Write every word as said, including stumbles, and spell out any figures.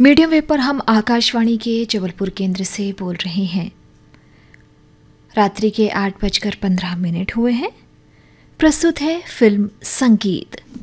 Medium wave पर हम आकाशवाणी के जबलपुर केंद्र से बोल रहे हैं। रात्रि के आठ बजकर पंद्रह मिनट हुए हैं। प्रस्तुत है फिल्म संगीत।